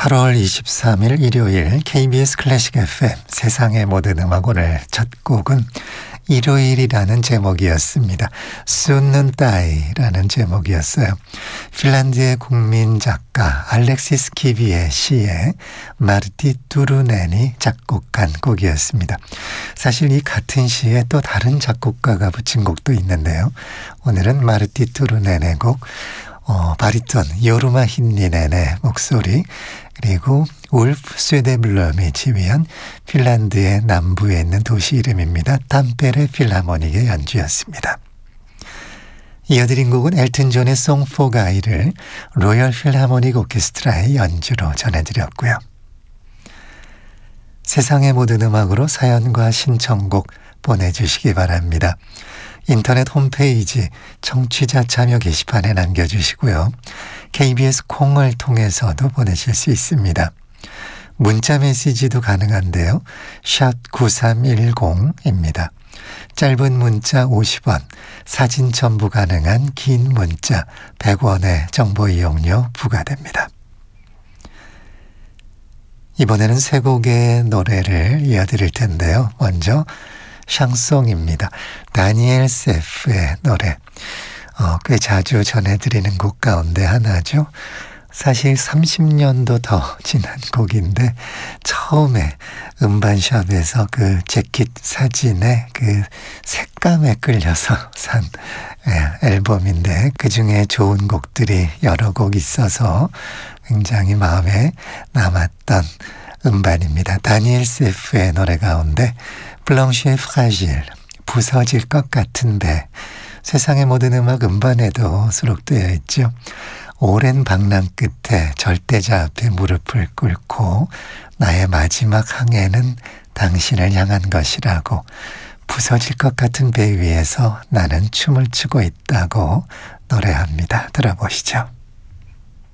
8월 23일 일요일 KBS 클래식 FM 세상의 모든 음악 오늘 첫 곡은 일요일이라는 제목이었습니다. 쑤는따이라는 제목이었어요. 핀란드의 국민 작가 알렉시스 키비의 시에 마르티 투르넨이 작곡한 곡이었습니다. 사실 이 같은 시에 또 다른 작곡가가 붙인 곡도 있는데요. 오늘은 마르티 투르넨의 곡 바리톤 요르마 힌니넨의 목소리 그리고 울프 쇠데블럼이 지휘한 핀란드의 남부에 있는 도시 이름입니다. 담페레 필하모닉의 연주였습니다. 이어드린 곡은 엘튼 존의 송 포 가이를 로열 필하모닉 오케스트라의 연주로 전해드렸고요. 세상의 모든 음악으로 사연과 신청곡 보내주시기 바랍니다. 인터넷 홈페이지 청취자 참여 게시판에 남겨주시고요. KBS 콩을 통해서도 보내실 수 있습니다. 문자 메시지도 가능한데요. 샵 9310입니다. 짧은 문자 50원, 사진 첨부 가능한 긴 문자 100원의 정보 이용료 부과됩니다. 이번에는 세 곡의 노래를 이어드릴 텐데요. 먼저 샹송입니다. 다니엘 세프의 노래. 꽤 자주 전해드리는 곡 가운데 하나죠. 사실 30년도 더 지난 곡인데 처음에 음반샵에서 그 재킷 사진에 그 색감에 끌려서 산 앨범인데 그중에 좋은 곡들이 여러 곡 있어서 굉장히 마음에 남았던 음반입니다. 다니엘 세프의 노래 가운데 블랑시의 프라질, 부서질 것 같은 배, 세상의 모든 음악 음반에도 수록되어 있죠. 오랜 방랑 끝에 절대자 앞에 무릎을 꿇고 나의 마지막 항해는 당신을 향한 것이라고 부서질 것 같은 배 위에서 나는 춤을 추고 있다고 노래합니다. 들어보시죠.